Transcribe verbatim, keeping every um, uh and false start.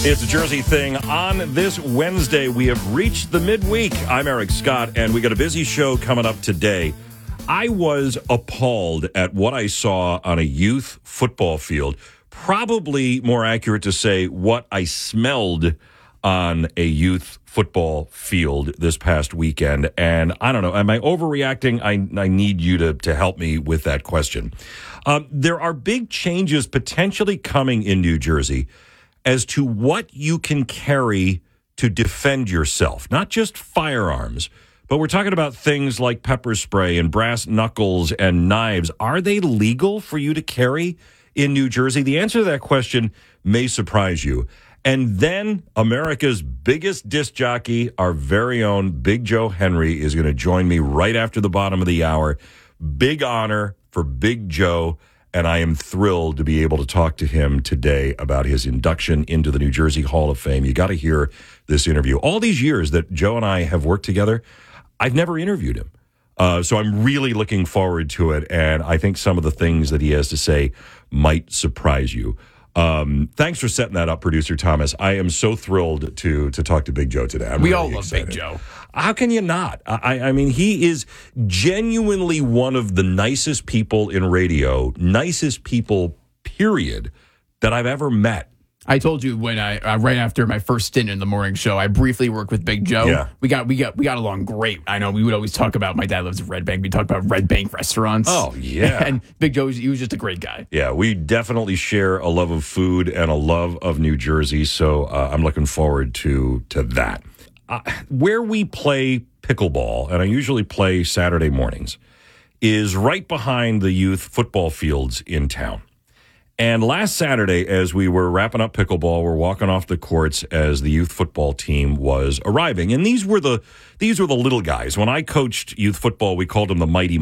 It's a Jersey thing. On this Wednesday, we have reached the midweek. I'm Eric Scott, and we got a busy show coming up today. I was appalled at what I saw on a youth football field. Probably more accurate to say what I smelled on a youth football field this past weekend. And I don't know, am I overreacting? I, I need you to, to help me with that question. Um, there are big changes potentially coming in New Jersey as to what you can carry to defend yourself, not just firearms, but we're talking about things like pepper spray and brass knuckles and knives. Are they legal for you to carry in New Jersey? The answer to that question may surprise you. And then America's biggest disc jockey, our very own Big Joe Henry, is going to join me right after the bottom of the hour. Big honor for Big Joe. And I am thrilled to be able to talk to him today about his induction into the New Jersey Hall of Fame. You got to hear this interview. All these years that Joe and I have worked together, I've never interviewed him. Uh, so I'm really looking forward to it. And I think some of the things that he has to say might surprise you. Um, thanks for setting that up, Producer Thomas. I am so thrilled to to talk to Big Joe today. I'm we really all love excited. Big Joe. How can you not? I, I mean, he is genuinely one of the nicest people in radio, nicest people, period, that I've ever met. I told you when I uh, right after my first stint in the morning show, I briefly worked with Big Joe. Yeah. We got we got we got along great. I know we would always talk about, my dad lives in Red Bank. We talked about Red Bank restaurants. Oh, yeah. And Big Joe, he was just a great guy. Yeah, we definitely share a love of food and a love of New Jersey, so uh, I'm looking forward to to that. Uh, where we play pickleball, and I usually play Saturday mornings, is right behind the youth football fields in town. And last Saturday, as we were wrapping up pickleball, we're walking off the courts as the youth football team was arriving. And these were the these were the little guys. When I coached youth football, we called them the Mighty